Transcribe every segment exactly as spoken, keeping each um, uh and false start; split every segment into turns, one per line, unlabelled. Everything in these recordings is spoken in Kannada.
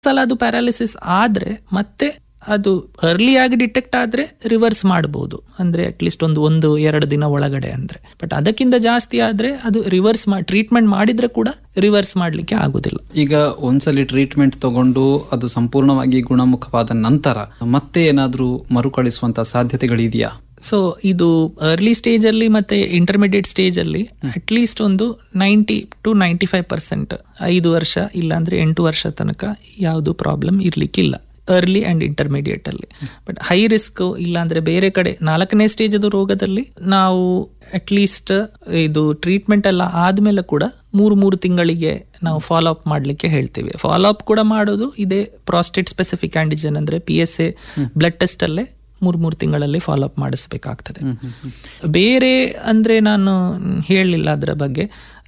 ಸಲ ಅದು ಪ್ಯಾರಾಲಿಸಿಸ್ ಆದ್ರೆ ಮತ್ತೆ ಅದು ಅರ್ಲಿ ಆಗಿ ಡಿಟೆಕ್ಟ್ ಆದ್ರೆ ರಿವರ್ಸ್ ಮಾಡಬಹುದು, ಅಂದ್ರೆ ಅಟ್ಲೀಸ್ಟ್ ಒಂದು ಒಂದು ಎರಡು ದಿನ ಒಳಗಡೆ ಅಂದ್ರೆ. ಬಟ್ ಅದಕ್ಕಿಂತ ಜಾಸ್ತಿ ಆದ್ರೆ ಅದು ರಿವರ್ಸ್ ಮಾಡಿ ಟ್ರೀಟ್ಮೆಂಟ್ ಮಾಡಿದ್ರೆ ಕೂಡ ರಿವರ್ಸ್ ಮಾಡ್ಲಿಕ್ಕೆ ಆಗುದಿಲ್ಲ.
ಈಗ ಒಂದ್ಸಲಿ ಟ್ರೀಟ್ಮೆಂಟ್ ತಗೊಂಡು ಅದು ಸಂಪೂರ್ಣವಾಗಿ ಗುಣಮುಖವಾದ ನಂತರ ಮತ್ತೆ ಏನಾದ್ರೂ ಮರುಕಳಿಸುವಂತ ಸಾಧ್ಯತೆಗಳಿದೆಯಾ?
ಸೊ ಇದು ಅರ್ಲಿ ಸ್ಟೇಜ್ ಅಲ್ಲಿ ಮತ್ತೆ ಇಂಟರ್ಮಿಡಿಯೇಟ್ ಸ್ಟೇಜ್ ಅಲ್ಲಿ ಅಟ್ಲೀಸ್ಟ್ ಒಂದು ninety two ninety five percent ಐದು ವರ್ಷ ಇಲ್ಲಾಂದ್ರೆ ಎಂಟು ವರ್ಷ ತನಕ ಯಾವುದು ಪ್ರಾಬ್ಲಮ್ ಇರ್ಲಿಕ್ಕಿಲ್ಲ ಅರ್ಲಿ ಅಂಡ್ ಇಂಟರ್ಮಿಡಿಯೇಟ್ ಅಲ್ಲಿ. ಬಟ್ ಹೈ ರಿಸ್ಕ್ ಇಲ್ಲಾಂದ್ರೆ ಬೇರೆ ಕಡೆ ನಾಲ್ಕನೇ ಸ್ಟೇಜ್ ಅದು ರೋಗದಲ್ಲಿ ನಾವು ಅಟ್ಲೀಸ್ಟ್ ಇದು ಟ್ರೀಟ್ಮೆಂಟ್ ಎಲ್ಲ ಆದ್ಮೇಲೆ ಕೂಡ ಮೂರು ಮೂರು ತಿಂಗಳಿಗೆ ನಾವು ಫಾಲೋ ಅಪ್ ಮಾಡ್ಲಿಕ್ಕೆ ಹೇಳ್ತೀವಿ. ಫಾಲೋ ಅಪ್ ಕೂಡ ಮಾಡೋದು ಇದೇ ಪ್ರಾಸ್ಟೇಟ್ ಸ್ಪೆಸಿಫಿಕ್ ಆಂಟಿಜೆನ್ ಅಂದ್ರೆ P S A blood test ಅಲ್ಲೇ ಮೂರ್ ಮೂರು ತಿಂಗಳಲ್ಲಿ ಫಾಲೋ ಅಪ್ ಮಾಡಿಸ್ಬೇಕಾಗ್ತದೆ. ಬೇರೆ ಅಂದ್ರೆ ನಾನು ಹೇಳಲಿಲ್ಲ ಅದರ ಬಗ್ಗೆ.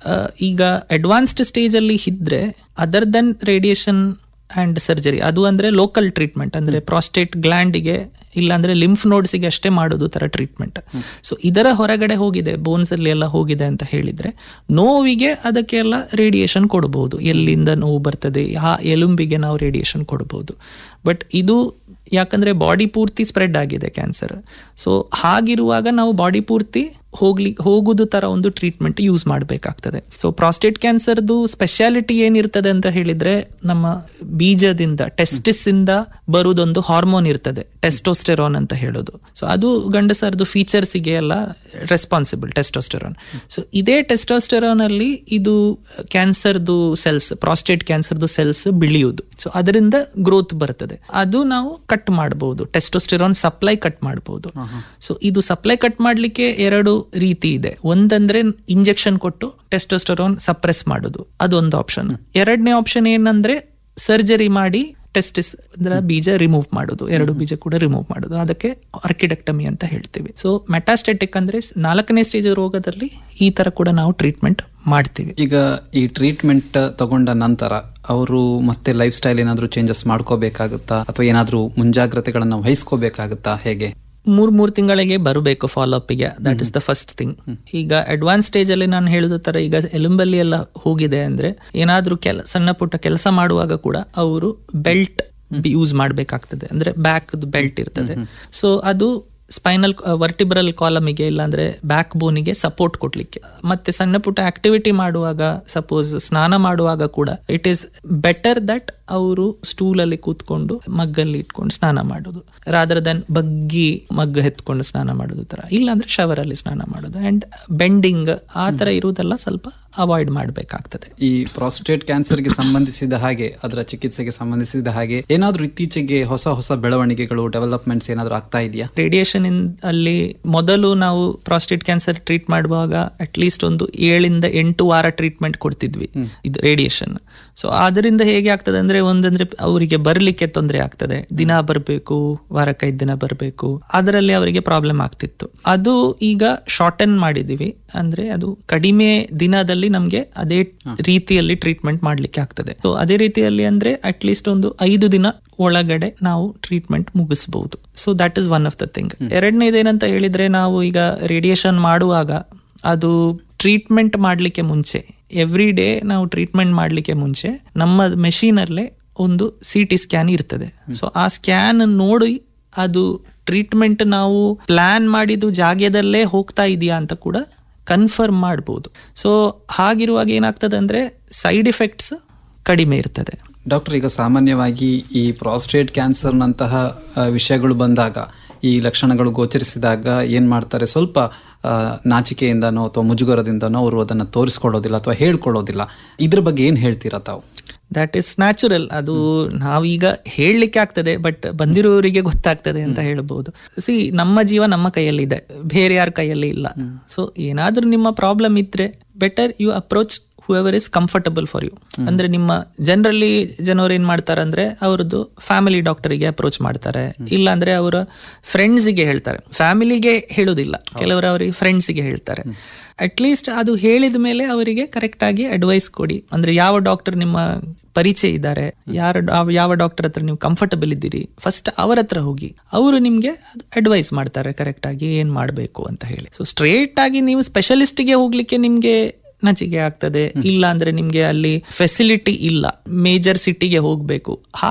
ಈಗ ಅಡ್ವಾನ್ಸ್ಡ್ ಸ್ಟೇಜ್ ಅಲ್ಲಿ ಇದ್ರೆ other then radiation and surgery, ಅದು ಅಂದ್ರೆ ಲೋಕಲ್ ಟ್ರೀಟ್ಮೆಂಟ್ ಅಂದ್ರೆ ಪ್ರಾಸ್ಟೇಟ್ ಗ್ಲ್ಯಾಂಡಿಗೆ ಇಲ್ಲಾಂದ್ರೆ ಲಿಂಫ್ ನೋಡ್ಸಿಗೆ ಅಷ್ಟೇ ಮಾಡೋದು ತರ ಟ್ರೀಟ್ಮೆಂಟ್. ಸೊ ಇದರ ಹೊರಗಡೆ ಹೋಗಿದೆ, ಬೋನ್ಸ್ ಅಲ್ಲಿ ಎಲ್ಲ ಹೋಗಿದೆ ಅಂತ ಹೇಳಿದ್ರೆ ನೋವಿಗೆ ಅದಕ್ಕೆಲ್ಲ ರೇಡಿಯೇಷನ್ ಕೊಡಬಹುದು. ಎಲ್ಲಿಂದ ನೋವು ಬರ್ತದೆ ಆ ಎಲುಂಬಿಗೆ ನಾವು ರೇಡಿಯೇಷನ್ ಕೊಡಬಹುದು. ಬಟ್ ಇದು ಯಾಕಂದ್ರೆ ಬಾಡಿ ಪೂರ್ತಿ ಸ್ಪ್ರೆಡ್ ಆಗಿದೆ ಕ್ಯಾನ್ಸರ್. ಸೊ ಹಾಗಿರುವಾಗ ನಾವು ಬಾಡಿ ಪೂರ್ತಿ ಹೋಗ್ಲಿ ಹೋಗುದು ತರ ಒಂದು ಟ್ರೀಟ್ಮೆಂಟ್ ಯೂಸ್ ಮಾಡಬೇಕಾಗ್ತದೆ. ಸೊ ಪ್ರಾಸ್ಟೇಟ್ ಕ್ಯಾನ್ಸರ್ದು ಸ್ಪೆಷಾಲಿಟಿ ಏನಿರ್ತದೆ ಅಂತ ಹೇಳಿದ್ರೆ ನಮ್ಮ ಬೀಜದಿಂದ ಟೆಸ್ಟಿಸ್ ಇಂದ ಬರುದೊಂದು ಹಾರ್ಮೋನ್ ಇರ್ತದೆ, ಟೆಸ್ಟೋಸ್ಟೆರಾನ್ ಅಂತ ಹೇಳೋದು. ಸೊ ಅದು ಗಂಡಸರದು ಫೀಚರ್ಸ್ ಗೆ ಎಲ್ಲ ರೆಸ್ಪಾನ್ಸಿಬಲ್ ಟೆಸ್ಟೋಸ್ಟೆರಾನ್. ಸೊ ಇದೇ ಟೆಸ್ಟೋಸ್ಟೆರಾನ್ ಅಲ್ಲಿ ಇದು ಕ್ಯಾನ್ಸರ್ದು ಸೆಲ್ಸ್ ಪ್ರಾಸ್ಟೇಟ್ ಕ್ಯಾನ್ಸರ್ದು ಸೆಲ್ಸ್ ಬೆಳೆಯುವುದು. ಸೊ ಅದರಿಂದ ಗ್ರೋತ್ ಬರ್ತದೆ. ಅದು ನಾವು ಕಟ್ ಮಾಡಬಹುದು, ಟೆಸ್ಟೋಸ್ಟೆರಾನ್ ಸಪ್ಲೈ ಕಟ್ ಮಾಡಬಹುದು. ಸೊ ಇದು ಸಪ್ಲೈ ಕಟ್ ಮಾಡ್ಲಿಕ್ಕೆ ಎರಡು ರೀತಿ ಇದೆ. ಒಂದಂದ್ರೆ ಇಂಜೆಕ್ಷನ್ ಕೊಟ್ಟು ಟೆಸ್ಟೋಸ್ಟೆರಾನ್ ಸಪ್ರೆಸ್ ಮಾಡೋದು, ಅದೊಂದು ಆಪ್ಷನ್. ಎರಡನೇ ಆಪ್ಷನ್ ಏನಂದ್ರೆ ಸರ್ಜರಿ ಮಾಡಿ ಟೆಸ್ಟಿಸ್ ಅಂದ್ರೆ ಬೀಜ ರಿಮೂವ್ ಮಾಡೋದು, ಎರಡು ಬೀಜ ಕೂಡ ರಿಮೂವ್ ಮಾಡೋದು, ಅದಕ್ಕೆ ಆರ್ಕಿಡೆಕ್ಟಮಿ ಅಂತ ಹೇಳ್ತೀವಿ. ಸೊ ಮೆಟಾಸ್ಟೆಟಿಕ್ ಅಂದ್ರೆ ನಾಲ್ಕನೇ ಸ್ಟೇಜ್ ರೋಗದಲ್ಲಿ ಈ ತರ ಕೂಡ ನಾವು ಟ್ರೀಟ್ಮೆಂಟ್ ಮಾಡ್ತೀವಿ.
ಈಗ ಈ ಟ್ರೀಟ್ಮೆಂಟ್ ತಗೊಂಡ ನಂತರ ಅವರು ಮತ್ತೆ ಲೈಫ್ ಸ್ಟೈಲ್ ಏನಾದ್ರೂ ಚೇಂಜಸ್ ಮಾಡ್ಕೋಬೇಕಾಗುತ್ತಾ ಅಥವಾ ಏನಾದ್ರೂ ಮುಂಜಾಗ್ರತೆಗಳನ್ನ ವಹಿಸ್ಕೋಬೇಕಾಗುತ್ತಾ? ಹೇಗೆ?
ಮೂರ್ ಮೂರ್ ತಿಂಗಳಿಗೆ ಬರಬೇಕು follow ಅಪ್ಗೆ, that is the first thing. ಈಗ ಅಡ್ವಾನ್ಸ್ ಸ್ಟೇಜ್ ಅಲ್ಲಿ ನಾನು ಹೇಳಿದ ತರ ಈಗ ಎಲುಂಬಲ್ಲಿ ಎಲ್ಲ ಹೋಗಿದೆ ಅಂದ್ರೆ ಏನಾದ್ರೂ ಕೆಲ ಸಣ್ಣ ಪುಟ್ಟ ಕೆಲಸ ಮಾಡುವಾಗ ಕೂಡ ಅವರು ಬೆಲ್ಟ್ ಯೂಸ್ ಮಾಡ್ಬೇಕಾಗ್ತದೆ. ಅಂದ್ರೆ ಬ್ಯಾಕ್ ಬೆಲ್ಟ್ ಇರ್ತದೆ. ಸೊ ಅದು ಸ್ಪೈನಲ್ ವರ್ಟಿಬ್ರಲ್ ಕಾಲಮಿಗೆ ಇಲ್ಲಾಂದ್ರೆ ಬ್ಯಾಕ್ ಬೋನಿಗೆ ಸಪೋರ್ಟ್ ಕೊಡ್ಲಿಕ್ಕೆ. ಮತ್ತೆ ಸಣ್ಣ ಪುಟ್ಟ ಆಕ್ಟಿವಿಟಿ ಮಾಡುವಾಗ, ಸಪೋಸ್ ಸ್ನಾನ ಮಾಡುವಾಗ ಕೂಡ ಇಟ್ ಈಸ್ ಬೆಟರ್ ದಟ್ ಅವರು ಸ್ಟೂಲ್ ಅಲ್ಲಿ ಕೂತ್ಕೊಂಡು ಮಗ್ಗಲ್ಲಿ ಇಟ್ಕೊಂಡು ಸ್ನಾನ ಮಾಡೋದು ರಾದರ್ ದನ್ ಬಗ್ಗಿ ಮಗ್ಗ ಎತ್ಕೊಂಡು ಸ್ನಾನ ಮಾಡೋದು ತರ, ಇಲ್ಲಾಂದ್ರೆ ಶವರ್ ಅಲ್ಲಿ ಸ್ನಾನ ಮಾಡೋದು. ಅಂಡ್ ಬೆಂಡಿಂಗ್ ಆ ತರ ಇರುವುದೆಲ್ಲ ಸ್ವಲ್ಪ ಅವಾಯ್ಡ್ ಮಾಡಬೇಕಾಗ್ತದೆ.
ಈ ಪ್ರಾಸ್ಟೇಟ್ ಕ್ಯಾನ್ಸರ್ಗೆ ಸಂಬಂಧಿಸಿದ ಹಾಗೆ ಅದರ ಚಿಕಿತ್ಸೆಗೆ ಸಂಬಂಧಿಸಿದ ಹಾಗೆ ಏನಾದ್ರೂ ಇತ್ತೀಚೆಗೆ ಹೊಸ ಹೊಸ ಬೆಳವಣಿಗೆಗಳು ಡೆವಲಪ್ಮೆಂಟ್ಸ್ ಏನಾದ್ರೂ ಆಗ್ತಾ ಇದೆಯಾ?
ರೇಡಿಯೇಷನ್ ಅಲ್ಲಿ ಮೊದಲು ನಾವು ಪ್ರಾಸ್ಟೇಟ್ ಕ್ಯಾನ್ಸರ್ ಟ್ರೀಟ್ ಮಾಡುವಾಗ ಅಟ್ಲೀಸ್ಟ್ ಒಂದು ಏಳಿಂದ ಎಂಟು ವಾರ ಟ್ರೀಟ್ಮೆಂಟ್ ಕೊಡ್ತಿದ್ವಿ ಇದು ರೇಡಿಯೇಷನ್. ಸೊ ಅದರಿಂದ ಹೇಗೆ ಆಗ್ತದೆ ಅಂದ್ರೆ ಒಂದಂದ್ರೆ ಅವರಿಗೆ ಬರ್ಲಿಕ್ಕೆ ತೊಂದರೆ ಆಗ್ತದೆ, ದಿನ ಬರಬೇಕು, ವಾರಕ್ಕೈದು ದಿನ ಬರಬೇಕು, ಅದರಲ್ಲಿ ಅವರಿಗೆ ಪ್ರಾಬ್ಲಮ್ ಆಗ್ತಿತ್ತು. ಅದು ಈಗ ಶಾರ್ಟನ್ ಮಾಡಿದೀವಿ, ಅಂದ್ರೆ ಅದು ಕಡಿಮೆ ದಿನದಲ್ಲಿ ನಮ್ಗೆ ಅದೇ ರೀತಿಯಲ್ಲಿ ಟ್ರೀಟ್ಮೆಂಟ್ ಮಾಡ್ಲಿಕ್ಕೆ ಆಗ್ತದೆ. ಸೊ ಅದೇ ರೀತಿಯಲ್ಲಿ ಅಂದ್ರೆ ಅಟ್ಲೀಸ್ಟ್ ಒಂದು ಐದು ದಿನ ಒಳಗಡೆ ನಾವು treatment ಮುಗಿಸಬಹುದು. So that is one of the thing. ಎರಡನೇದೇನಂತ ಹೇಳಿದ್ರೆ ನಾವು ಈಗ ರೇಡಿಯೇಷನ್ ಮಾಡುವಾಗ ಅದು ಟ್ರೀಟ್ಮೆಂಟ್ ಮಾಡ್ಲಿಕ್ಕೆ ಮುಂಚೆ ಎವ್ರಿ ಡೇ ನಾವು ಟ್ರೀಟ್ಮೆಂಟ್ ಮಾಡ್ಲಿಕ್ಕೆ ಮುಂಚೆ ನಮ್ಮ ಮೆಷಿನ್ ಅಲ್ಲೇ ಒಂದು ಸಿ ಟಿ ಸ್ಕ್ಯಾನ್ ಇರ್ತದೆ. ಸೊ ಆ ಸ್ಕ್ಯಾನ್ ನೋಡಿ ಅದು ಟ್ರೀಟ್ಮೆಂಟ್ ನಾವು ಪ್ಲಾನ್ ಮಾಡಿದ್ದು ಜಾಗದಲ್ಲೇ ಹೋಗ್ತಾ ಇದೆಯಾ ಅಂತ ಕೂಡ ಕನ್ಫರ್ಮ್ ಮಾಡಬಹುದು. ಸೊ ಹಾಗಿರುವಾಗ ಏನಾಗ್ತದೆ ಅಂದ್ರೆ ಸೈಡ್ ಎಫೆಕ್ಟ್ಸ್ ಕಡಿಮೆ ಇರ್ತದೆ.
ಡಾಕ್ಟರ್, ಈಗ ಸಾಮಾನ್ಯವಾಗಿ ಈ ಪ್ರಾಸ್ಟೇಟ್ ಕ್ಯಾನ್ಸರ್ನಂತಹ ವಿಷಯಗಳು ಬಂದಾಗ, ಈ ಲಕ್ಷಣಗಳು ಗೋಚರಿಸಿದಾಗ ಏನ್ ಮಾಡ್ತಾರೆ, ಸ್ವಲ್ಪ ನಾಚಿಕೆಯಿಂದನೋ ಅಥವಾ ಮುಜುಗರದಿಂದನೋ ಅವರು ಅದನ್ನ ತೋರಿಸ್ಕೊಳ್ಳೋದಿಲ್ಲ ಅಥವಾ ಹೇಳ್ಕೊಳ್ಳೋದಿಲ್ಲ. ಇದ್ರ ಬಗ್ಗೆ ಏನ್ ಹೇಳ್ತೀರಾ ತಾವು?
That is natural. ಅದು ನಾವೀಗ ಹೇಳಲಿಕ್ಕೆ ಆಗ್ತದೆ, ಬಟ್ ಬಂದಿರೋರಿಗೆ ಗೊತ್ತಾಗ್ತದೆ ಅಂತ ಹೇಳ್ಬಹುದು. ಸಿ, ನಮ್ಮ ಜೀವ ನಮ್ಮ ಕೈಯಲ್ಲಿ ಇದೆ, ಬೇರೆ ಯಾರ ಕೈಯಲ್ಲಿ ಇಲ್ಲ. ಸೊ ಏನಾದ್ರೂ ನಿಮ್ಮ ಪ್ರಾಬ್ಲಮ್ ಇದ್ರೆ better you approach whoever is comfortable for you. ಅಂದ್ರೆ ನಿಮ್ಮ ಜನರಲಿ ಜನರು ಏನ್ ಮಾಡ್ತಾರೆ ಅಂದ್ರೆ ಅವ್ರದ್ದು ಫ್ಯಾಮಿಲಿ ಡಾಕ್ಟರಿಗೆ ಅಪ್ರೋಚ್ ಮಾಡ್ತಾರೆ, ಇಲ್ಲ ಅಂದ್ರೆ ಅವರ ಫ್ರೆಂಡ್ಸಿಗೆ ಹೇಳ್ತಾರೆ. ಫ್ಯಾಮಿಲಿಗೆ ಹೇಳುದಿಲ್ಲ, ಕೆಲವರು ಅವರಿಗೆ ಫ್ರೆಂಡ್ಸಿಗೆ ಹೇಳ್ತಾರೆ. ಅಟ್ಲೀಸ್ಟ್ ಅದು ಹೇಳಿದ ಮೇಲೆ ಅವರಿಗೆ ಕರೆಕ್ಟ್ ಆಗಿ ಅಡ್ವೈಸ್ ಕೊಡಿ. ಅಂದ್ರೆ ಯಾವ ಡಾಕ್ಟರ್ ನಿಮ್ಮ ಪರಿಚಯ ಇದ್ದಾರೆ, ಯಾರ ಯಾವ ಡಾಕ್ಟರ್ ಹತ್ರ ನೀವು ಕಂಫರ್ಟಬಲ್ ಇದ್ದೀರಿ, ಫಸ್ಟ್ ಅವರ ಹತ್ರ ಹೋಗಿ, ಅವರು ನಿಮ್ಗೆ ಅಡ್ವೈಸ್ ಮಾಡ್ತಾರೆ ಕರೆಕ್ಟ್ ಆಗಿ ಏನ್ ಮಾಡ್ಬೇಕು ಅಂತ ಹೇಳಿ. ಸೊ ಸ್ಟ್ರೇಟ್ ಆಗಿ ನೀವು ಸ್ಪೆಷಲಿಸ್ಟ್ಗೆ ಹೋಗ್ಲಿಕ್ಕೆ ನಿಮ್ಗೆ ನಾಚಿಕೆ ಆಗ್ತದೆ, ಇಲ್ಲ ಅಂದ್ರೆ ನಿಮ್ಗೆ ಅಲ್ಲಿ ಫೆಸಿಲಿಟಿ ಇಲ್ಲ, ಮೇಜರ್ ಸಿಟಿಗೆ ಹೋಗ್ಬೇಕು,